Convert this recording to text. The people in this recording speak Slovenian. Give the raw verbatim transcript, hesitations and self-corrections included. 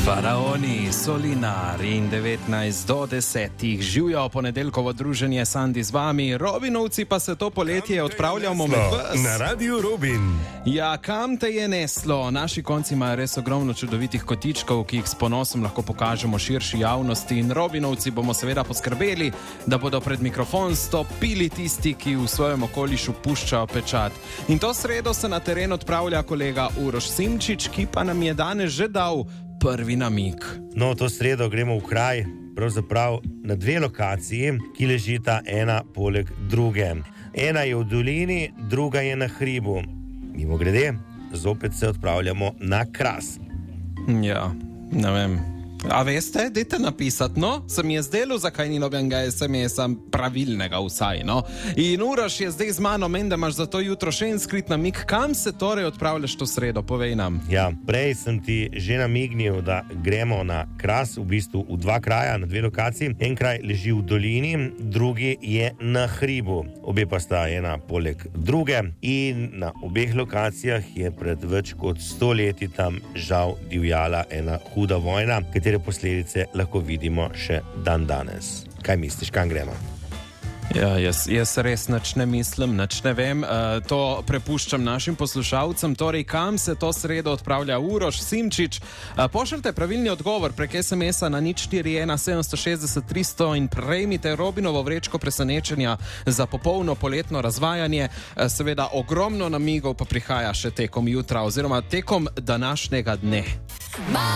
Faraoni, Solinari in devetnajst do desetih. Živijo ponedeljkovo druženje Sandi z vami, Robinovci pa se to poletje odpravljamo med vas. Na Radiu Robin. Ja, kam te je neslo? Naši konci imajo res ogromno čudovitih kotičkov, ki jih s ponosom lahko pokažemo širši javnosti, in Robinovci bomo seveda poskrbeli, da bodo pred mikrofon stopili tisti, ki v svojem okolišu puščajo pečat. In to sredo se na teren odpravlja kolega Uroš Simčič, ki pa nam je danes že dal prvi namig. No, to sredo gremo v kraj, pravzaprav na dve lokaciji, ki ležita ena poleg druge. Ena je v dolini, druga je na hribu. Mimogrede, zopet se odpravljamo na Kras. Ja, ne vem. A veste, dajte napisati, no? Se mi je zdelo, zakaj ni nobenega es em es-a pravilnega vsaj, no? In Uroš je zdaj z mano, men, da imaš za to jutro še en skrit namig. Kam se torej odpravljaš to sredo? Povej nam. Ja, prej sem ti že namignil, da gremo na Kras, v bistvu v dva kraja, na dve lokaciji. En kraj leži v dolini, drugi je na hribu. Obe pa sta ena poleg druge in na obeh lokacijah je pred več kot sto leti tam žal divjala ena huda vojna, katere posledice lahko vidimo še dan danes. Kaj misliš, kam gremo? Ja, jaz, jaz res nič ne mislim, nič ne vem. Uh, to prepuščam našim poslušalcem. Torej, kam se to sredo odpravlja Uroš Simčič? Uh, pošljite pravilni odgovor prek es em es-a na nič štiri ena sedem šest šest tri sto in prejmite Robinovo vrečko presenečenja za popolno poletno razvajanje. Uh, seveda, ogromno namigov pa prihaja še tekom jutra oziroma tekom današnjega dne.